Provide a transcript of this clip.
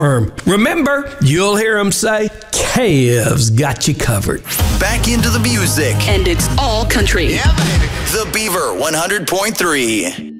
Remember, you'll hear them say, Cavs got you covered. Back into the music. And it's all country. Yeah, baby. The Beaver 100.3.